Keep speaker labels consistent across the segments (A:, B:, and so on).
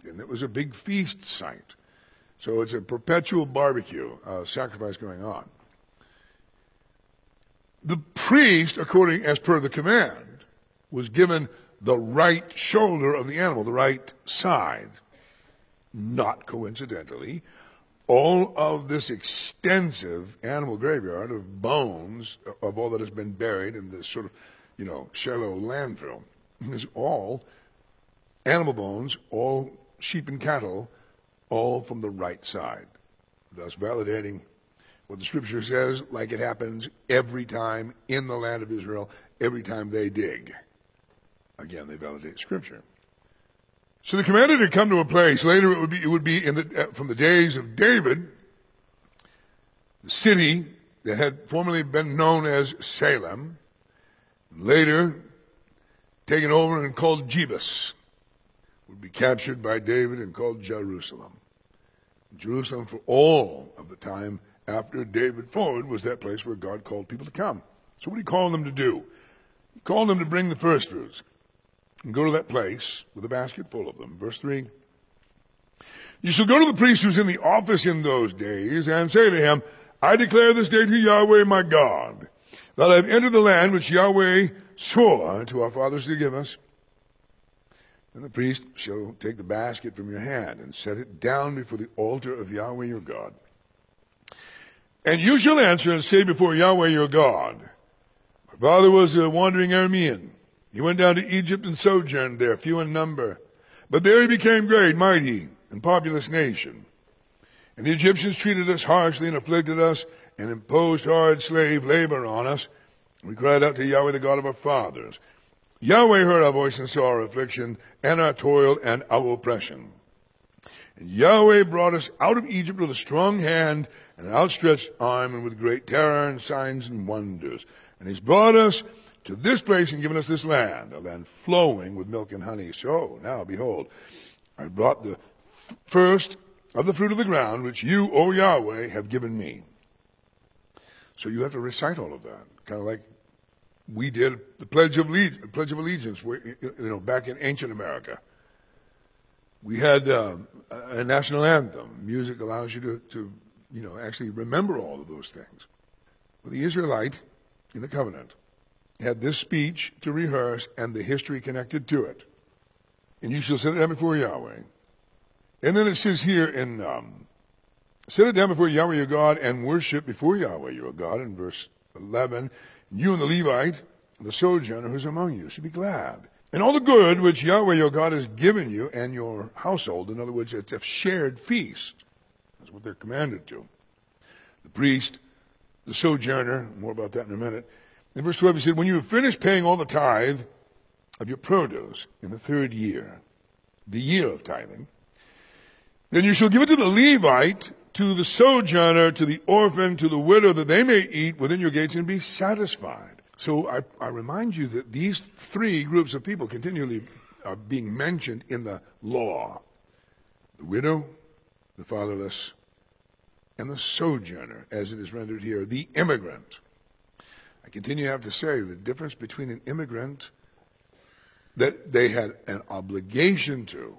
A: and it was a big feast site. So it's a perpetual barbecue, sacrifice going on. The priest, as per the command, was given the right shoulder of the animal, the right side. Not coincidentally, all of this extensive animal graveyard of bones of all that has been buried in this sort of, shallow landfill is all animal bones, all sheep and cattle, all from the right side, thus validating what the scripture says, like it happens every time in the land of Israel, every time they dig. Again, they validate scripture. So the command had come to a place. Later, it would be from the days of David, the city that had formerly been known as Salem, later taken over and called Jebus, would be captured by David and called Jerusalem. Jerusalem, for all of the time after David forward, was that place where God called people to come. So what did he call them to do? He called them to bring the first fruits and go to that place with a basket full of them. Verse 3, you shall go to the priest who's in the office in those days and say to him, I declare this day to Yahweh my God, that I have entered the land which Yahweh swore to our fathers to give us. Then the priest shall take the basket from your hand and set it down before the altar of Yahweh your God. And you shall answer and say before Yahweh your God, my father was a wandering Aramean. He went down to Egypt and sojourned there, few in number. But there he became great, mighty, and populous nation. And the Egyptians treated us harshly and afflicted us and imposed hard slave labor on us. We cried out to Yahweh, the God of our fathers. Yahweh heard our voice and saw our affliction and our toil and our oppression. And Yahweh brought us out of Egypt with a strong hand and an outstretched arm and with great terror and signs and wonders. And he's brought us to this place and given us this land, a land flowing with milk and honey. So now, behold, I brought the first of the fruit of the ground, which you, O Yahweh, have given me. So you have to recite all of that, kind of like we did the Pledge of Allegiance, back in ancient America. We had a national anthem. Music allows you to actually remember all of those things. Well, the Israelite in the covenant had this speech to rehearse and the history connected to it. And you shall set it down before Yahweh. And then it says here set it down before Yahweh your God and worship before Yahweh your God in verse 11. You and the Levite, the sojourner who's among you, should be glad. And all the good which Yahweh your God has given you and your household, in other words, it's a shared feast. That's what they're commanded to. The priest, the sojourner, more about that in a minute. In verse 12 he said, when you have finished paying all the tithe of your produce in the third year, the year of tithing, then you shall give it to the Levite, to the sojourner, to the orphan, to the widow, that they may eat within your gates and be satisfied. So I remind you that these three groups of people continually are being mentioned in the law. The widow, the fatherless, and the sojourner, as it is rendered here, the immigrant. I continue to have to say the difference between an immigrant that they had an obligation to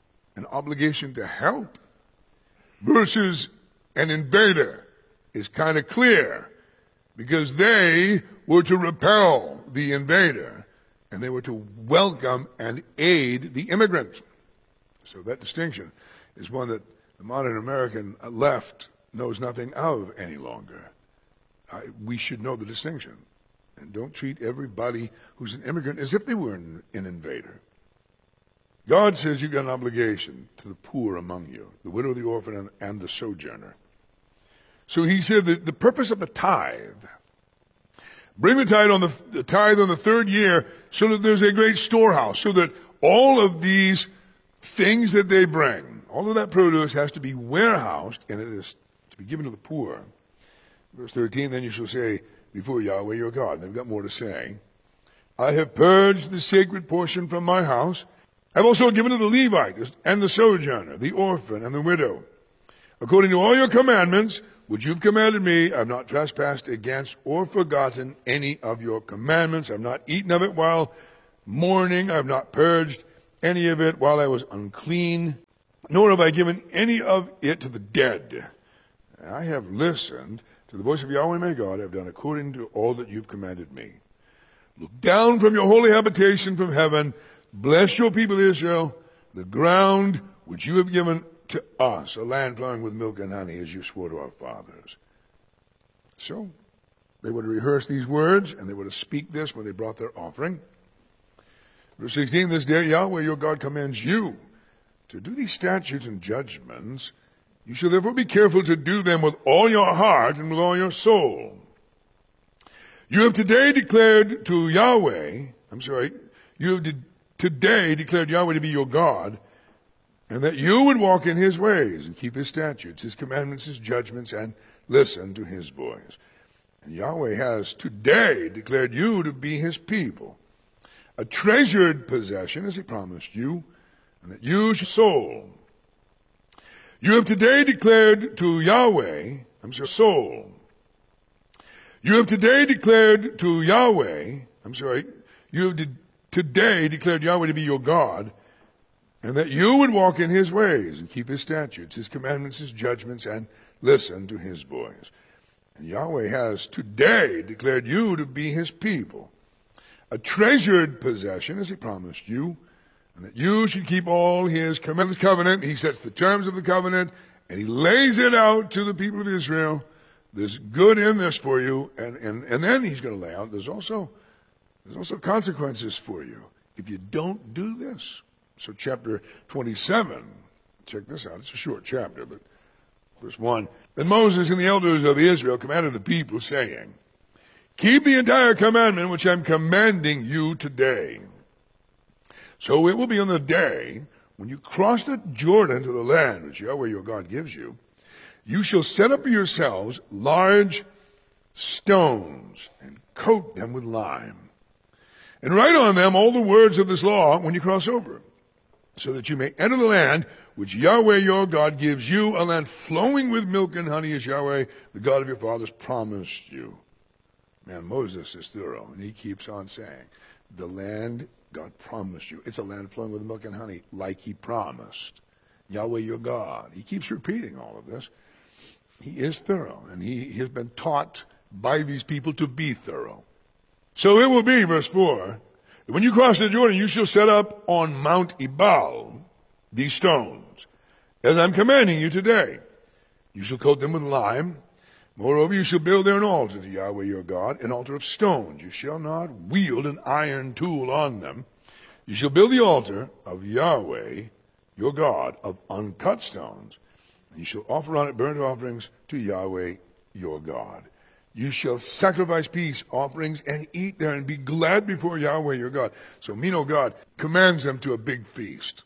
A: help, versus an invader is kind of clear, because they were to repel the invader and they were to welcome and aid the immigrant. So that distinction is one that the modern American left knows nothing of any longer. We should know the distinction and don't treat everybody who's an immigrant as if they were an invader. God says you've got an obligation to the poor among you, the widow, the orphan, and the sojourner. So he said that the purpose of the tithe, bring the tithe on the third year so that there's a great storehouse, so that all of these things that they bring, all of that produce has to be warehoused and it is to be given to the poor. Verse 13, then you shall say before Yahweh your God, and they've got more to say, I have purged the sacred portion from my house. I've also given it to the Levite and the sojourner, the orphan and the widow. According to all your commandments, which you've commanded me, I've not trespassed against or forgotten any of your commandments. I've not eaten of it while mourning. I've not purged any of it while I was unclean. nor have I given any of it to the dead. I have listened to the voice of Yahweh my God. I have done according to all that you've commanded me. Look down from your holy habitation from heaven. Bless your people Israel, the ground which you have given to us, a land flowing with milk and honey, as you swore to our fathers. So they were to rehearse these words, and they were to speak this when they brought their offering. Verse 16, this day Yahweh your God commands you to do these statutes and judgments. You shall therefore be careful to do them with all your heart and with all your soul. You have today declared to Yahweh, today declared Yahweh to be your God, and that you would walk in his ways and keep his statutes, his commandments, his judgments, and listen to his voice. And Yahweh has today declared you to be his people, a treasured possession, as he promised you, and that you shall soul. You have today declared to Yahweh, You have today declared to Yahweh, you have today declared Yahweh to be your God, and that you would walk in his ways and keep his statutes, his commandments, his judgments, and listen to his voice. And Yahweh has today declared you to be his people, a treasured possession, as he promised you, and that you should keep all his covenant. He sets the terms of the covenant, and he lays it out to the people of Israel. There's good in this for you, and then he's going to lay out there's also consequences for you if you don't do this. So chapter 27, check this out. It's a short chapter, but verse 1. Then Moses and the elders of Israel commanded the people, saying, keep the entire commandment which I'm commanding you today. So it will be on the day when you cross the Jordan to the land which Yahweh your God gives you, you shall set up for yourselves large stones and coat them with lime, and write on them all the words of this law when you cross over, so that you may enter the land which Yahweh your God gives you, a land flowing with milk and honey, as Yahweh, the God of your fathers, promised you. Man, Moses is thorough, and he keeps on saying, the land God promised you. It's a land flowing with milk and honey, like he promised. Yahweh your God. He keeps repeating all of this. He is thorough, and he has been taught by these people to be thorough. So it will be, verse 4, when you cross the Jordan, you shall set up on Mount Ebal these stones, as I'm commanding you today. You shall coat them with lime. Moreover, you shall build there an altar to Yahweh your God, an altar of stones. You shall not wield an iron tool on them. You shall build the altar of Yahweh your God of uncut stones. And you shall offer on it burnt offerings to Yahweh your God. You shall sacrifice peace offerings and eat there and be glad before Yahweh your God. So God commands them to a big feast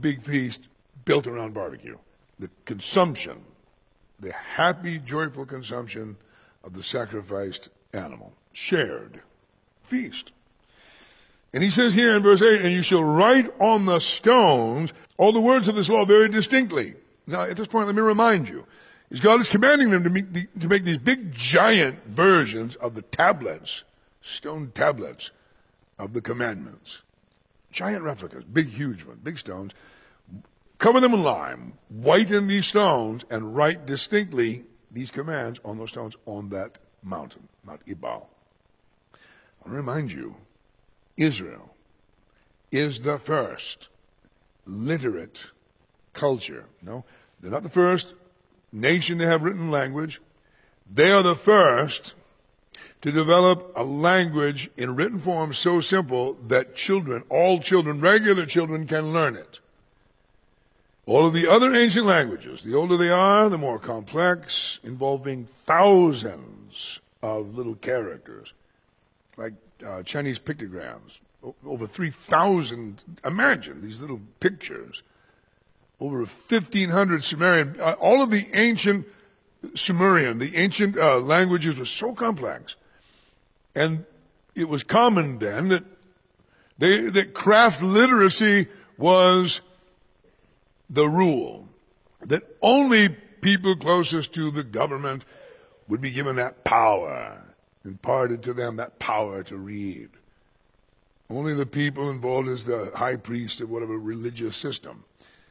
A: built around barbecue. The consumption, the happy, joyful consumption of the sacrificed animal. Shared feast. And he says here in verse 8, and you shall write on the stones all the words of this law very distinctly. Now, at this point, let me remind you, God is commanding them to make these big, giant versions of the tablets, stone tablets of the commandments. Giant replicas, big, huge ones, big stones. Cover them in lime, whiten these stones, and write distinctly these commands on those stones on that mountain, Mount Ebal. I want to remind you, Israel is the first literate culture. No, they're not the first nation to have written language. They are the first to develop a language in written form so simple that all children, regular children, can learn it. All of the other ancient languages, the older they are, the more complex, involving thousands of little characters, like Chinese pictograms, over 3,000. Imagine these little pictures. Over 1,500 Sumerian, all of the ancient Sumerian, the ancient languages were so complex. And it was common then that craft literacy was the rule, that only people closest to the government would be given that power, imparted to them that power to read. Only the people involved as the high priest of whatever religious system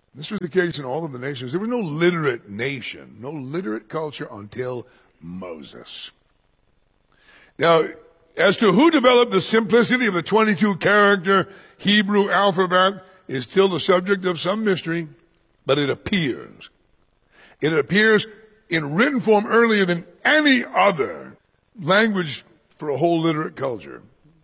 A: This was the case in all of the nations. There was no literate nation, no literate culture until Moses. Now, as to who developed the simplicity of the 22-character Hebrew alphabet is still the subject of some mystery, but it appears. It appears in written form earlier than any other language for a whole literate culture.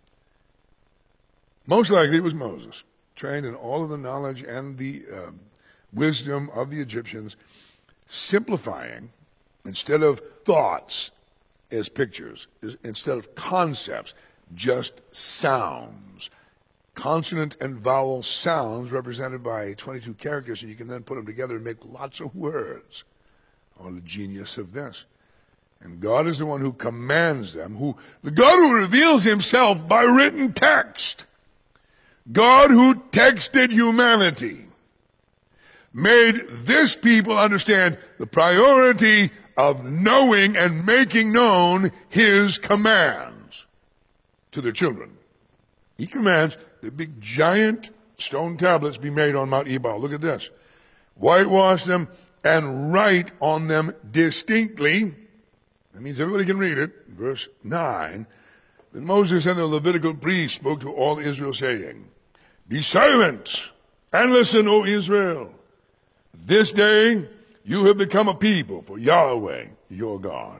A: Most likely it was Moses, trained in all of the knowledge and the wisdom of the Egyptians, simplifying instead of thoughts as pictures, instead of concepts, just sounds. Consonant and vowel sounds represented by 22 characters, and you can then put them together and make lots of words. Oh, the genius of this. And God is the one who commands them, the God who reveals himself by written text. God who texted humanity made this people understand the priority of knowing and making known his commands to their children. He commands the big giant stone tablets be made on Mount Ebal. Look at this. Whitewash them and write on them distinctly. That means everybody can read it. Verse 9. Then Moses and the Levitical priests spoke to all Israel, saying, Be silent and listen, O Israel. This day you have become a people for Yahweh, your God.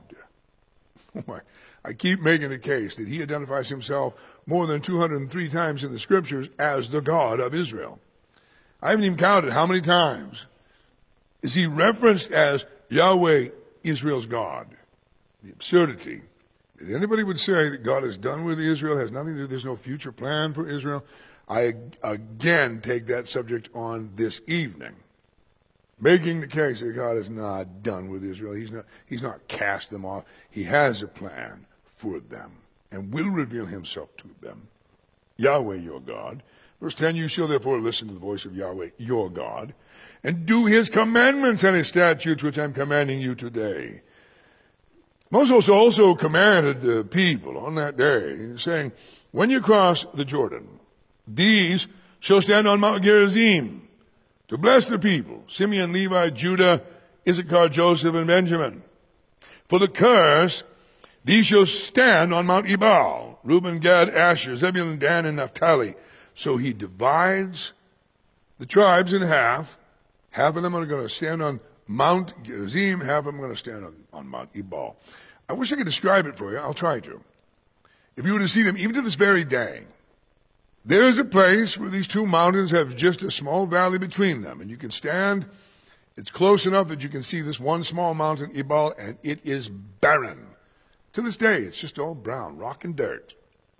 A: I keep making the case that he identifies himself more than 203 times in the scriptures as the God of Israel. I haven't even counted how many times is he referenced as Yahweh, Israel's God. The absurdity that anybody would say that God is done with Israel, has nothing to do, there's no future plan for Israel. I again take that subject on this evening, making the case that God is not done with Israel. He's not cast them off. He has a plan for them and will reveal himself to them. Yahweh, your God. Verse 10, you shall therefore listen to the voice of Yahweh, your God, and do his commandments and his statutes, which I'm commanding you today. Moses also commanded the people on that day, saying, when you cross the Jordan, these shall stand on Mount Gerizim to bless the people, Simeon, Levi, Judah, Issachar, Joseph, and Benjamin. For the curse, these shall stand on Mount Ebal, Reuben, Gad, Asher, Zebulun, Dan, and Naphtali. So he divides the tribes in half. Half of them are going to stand on Mount Gerizim, half of them are going to stand on Mount Ebal. I wish I could describe it for you. I'll try to. If you were to see them, even to this very day, there is a place where these two mountains have just a small valley between them, and you can stand. It's close enough that you can see this one small mountain, Ebal, and it is barren. To this day, it's just all brown, rock and dirt.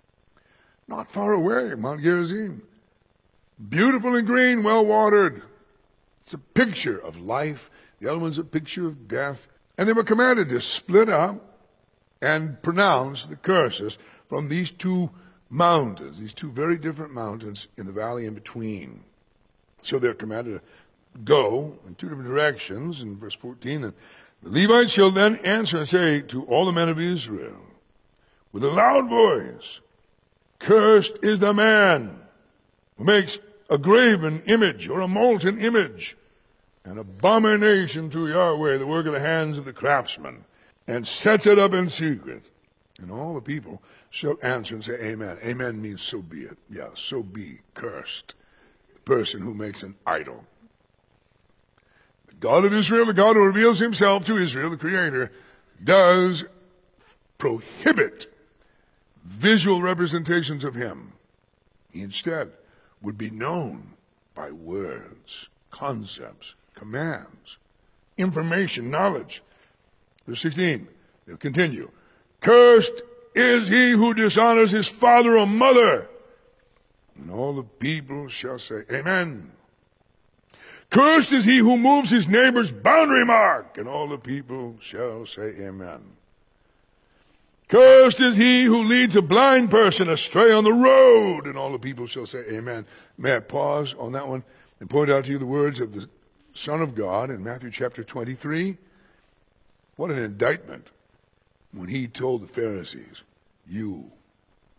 A: Not far away, Mount Gerizim. Beautiful and green, well-watered. It's a picture of life. The other one's a picture of death. And they were commanded to split up and pronounce the curses from these two mountains, these two very different mountains in the valley in between. So they're commanded to go in two different directions in verse 14. And the Levites shall then answer and say to all the men of Israel with a loud voice, cursed is the man who makes a graven image or a molten image, an abomination to Yahweh, the work of the hands of the craftsman, and sets it up in secret. And all the people shall answer and say, amen. Amen means so be it. Yeah, so be cursed the person who makes an idol. The God of Israel, the God who reveals himself to Israel, the Creator, does prohibit visual representations of him. He instead would be known by words, concepts, commands, information, knowledge. Verse 16, they'll continue. Cursed is he who dishonors his father or mother. And all the people shall say, amen. Cursed is he who moves his neighbor's boundary mark. And all the people shall say, amen. Cursed is he who leads a blind person astray on the road. And all the people shall say, amen. May I pause on that one and point out to you the words of the Son of God in Matthew chapter 23? What an indictment when he told the Pharisees, you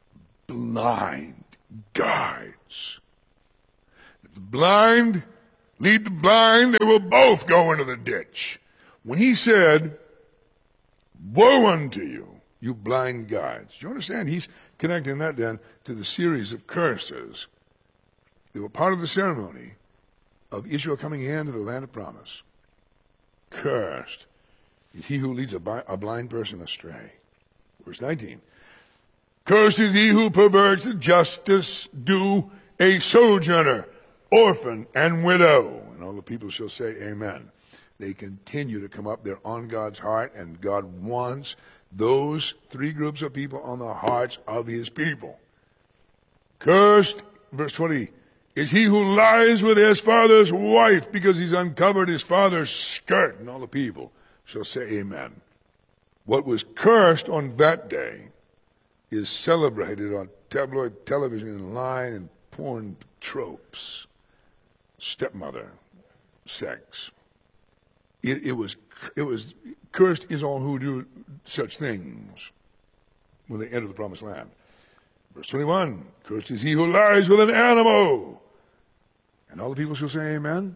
A: blind guides. The blind lead the blind, they will both go into the ditch. When he said, woe unto you, you blind guides. Do you understand? He's connecting that then to the series of curses. They were part of the ceremony of Israel coming into the land of promise. Cursed is he who leads a blind person astray. Verse 19. Cursed is he who perverts the justice due a sojourner, orphan, and widow. And all the people shall say amen. They continue to come up. They're on God's heart, and God wants those three groups of people on the hearts of his people. Cursed, verse 20, is he who lies with his father's wife because he's uncovered his father's skirt. And all the people shall say amen. What was cursed on that day is celebrated on tabloid television and line and porn tropes. Stepmother, sex. It was cursed is all who do such things when they enter the promised land. Verse 21, cursed is he who lies with an animal. And all the people shall say amen.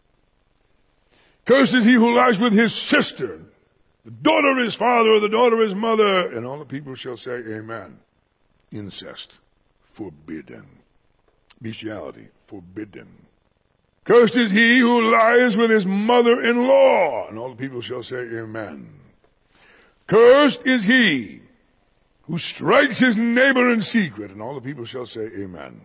A: Cursed is he who lies with his sister, the daughter of his father or the daughter of his mother. And all the people shall say amen. Incest, forbidden. Bestiality, forbidden. Cursed is he who lies with his mother-in-law. And all the people shall say amen. Cursed is he who strikes his neighbor in secret. And all the people shall say amen.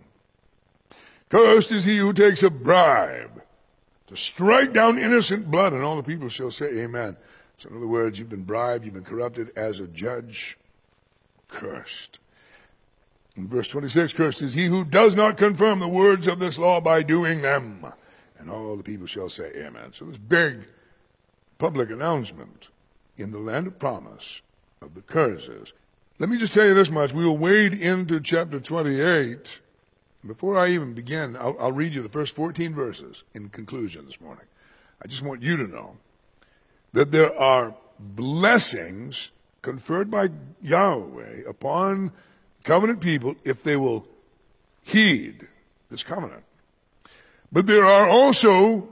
A: Cursed is he who takes a bribe to strike down innocent blood. And all the people shall say amen. So in other words, you've been bribed, you've been corrupted as a judge. Cursed. In verse 26, cursed is he who does not confirm the words of this law by doing them. And all the people shall say amen. So this big public announcement in the land of promise of the curses. Let me just tell you this much. We will wade into chapter 28. Before I even begin, I'll read you the first 14 verses in conclusion this morning. I just want you to know that there are blessings conferred by Yahweh upon covenant people if they will heed this covenant. But there are also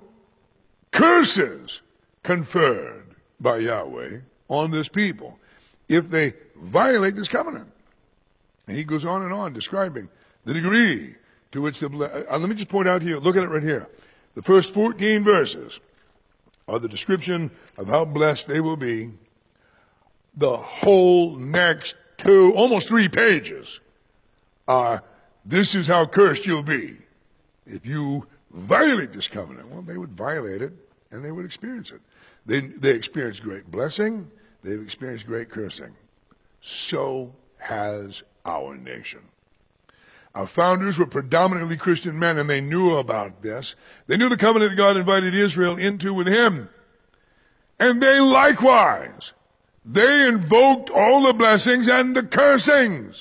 A: curses conferred by Yahweh on this people if they violate this covenant. And he goes on describing the degree to which let me just point out to you, look at it right here. The first 14 verses are the description of how blessed they will be. The whole next almost 3 pages are, this is how cursed you'll be if you violate this covenant. Well, they would violate it, and they would experience it. They experienced great blessing. They've experienced great cursing. So has our nation. Our founders were predominantly Christian men, and they knew about this. They knew the covenant that God invited Israel into with him. And they likewise, they invoked all the blessings and the cursings.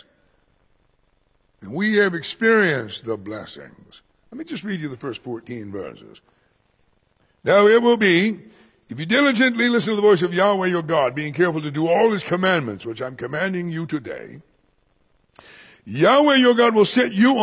A: And we have experienced the blessings. Let me just read you the first 14 verses. Now it will be, if you diligently listen to the voice of Yahweh your God, being careful to do all his commandments, which I'm commanding you today, Yahweh your God will set you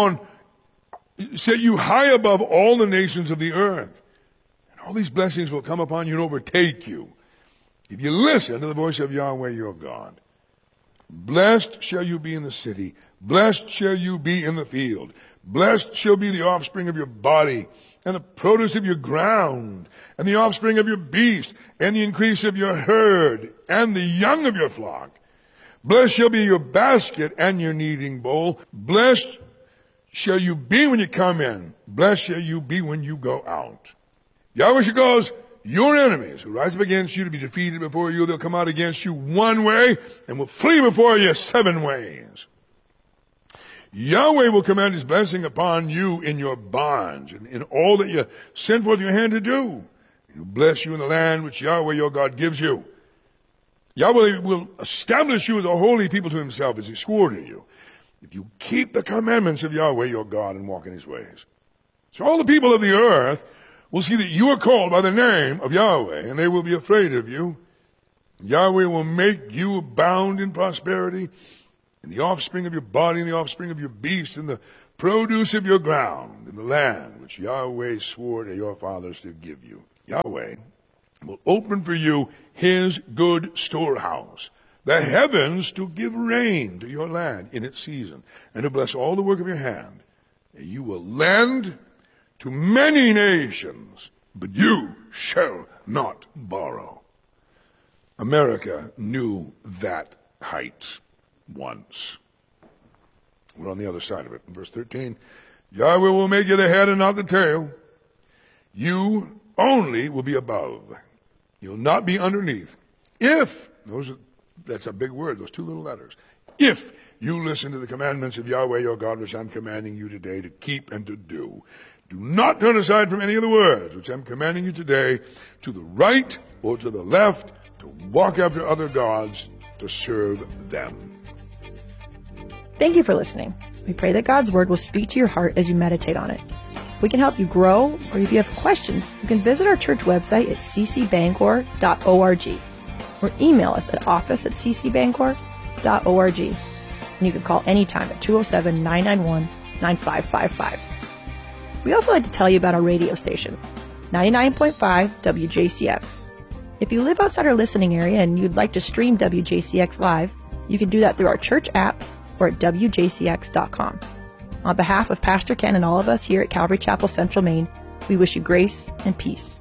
A: high above all the nations of the earth. And all these blessings will come upon you and overtake you if you listen to the voice of Yahweh your God. Blessed shall you be in the city. Blessed shall you be in the field. Blessed shall be the offspring of your body, and the produce of your ground, and the offspring of your beast, and the increase of your herd, and the young of your flock. Blessed shall be your basket and your kneading bowl. Blessed shall you be when you come in. Blessed shall you be when you go out. Yahweh shall cause your enemies who rise up against you to be defeated before you. They'll come out against you one way and will flee before you 7 ways. Yahweh will command his blessing upon you in your barns and in all that you send forth your hand to do. He'll bless you in the land which Yahweh your God gives you. Yahweh will establish you as a holy people to himself, as he swore to you, if you keep the commandments of Yahweh your God and walk in his ways. So all the people of the earth will see that you are called by the name of Yahweh, and they will be afraid of you. Yahweh will make you abound in prosperity, in the offspring of your body, and the offspring of your beast, and the produce of your ground in the land which Yahweh swore to your fathers to give you. Yahweh will open for you his good storehouse, the heavens, to give rain to your land in its season, and to bless all the work of your hand. And you will lend to many nations, but you shall not borrow. America knew that height once. We're on the other side of it. In verse 13, Yahweh will make you the head and not the tail. You only will be above. You'll not be underneath. That's a big word, those two little letters. If you listen to the commandments of Yahweh your God, which I'm commanding you today to keep and to do, do not turn aside from any of the words which I'm commanding you today, to the right or to the left, to walk after other gods, to serve them.
B: Thank you for listening. We pray that God's Word will speak to your heart as you meditate on it. If we can help you grow, or if you have questions, you can visit our church website at ccbangor.org or email us at office@ccbangor.org. And you can call anytime at 207-991-9555. We also like to tell you about our radio station, 99.5 WJCX. If you live outside our listening area and you'd like to stream WJCX live, you can do that through our church app or at WJCX.com. On behalf of Pastor Ken and all of us here at Calvary Chapel Central Maine, we wish you grace and peace.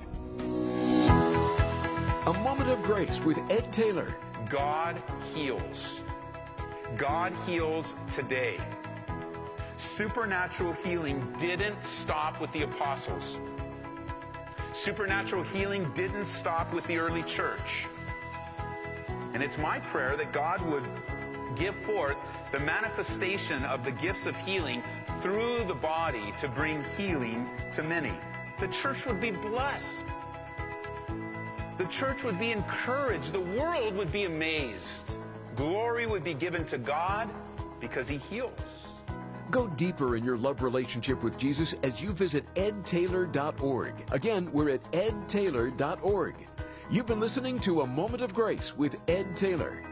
C: A Moment of Grace with Ed Taylor.
D: God heals. God heals today. Supernatural healing didn't stop with the apostles. Supernatural healing didn't stop with the early church. And it's my prayer that God would give forth the manifestation of the gifts of healing through the body to bring healing to many. The church would be blessed. The church would be encouraged. The world would be amazed. Glory would be given to God because he heals.
C: Go deeper in your love relationship with Jesus as you visit edtaylor.org. Again, we're at edtaylor.org. You've been listening to A Moment of Grace with Ed Taylor.